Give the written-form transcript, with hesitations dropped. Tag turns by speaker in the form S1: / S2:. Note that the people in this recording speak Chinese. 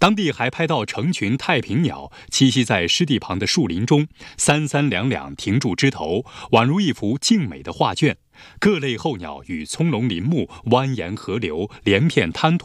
S1: 当地还拍到成群太平鸟栖息在湿地旁的树林中，三三两两停住枝头，宛如一幅静美的画卷。各类候鸟与葱茏林木、蜿蜒河流、连片滩涂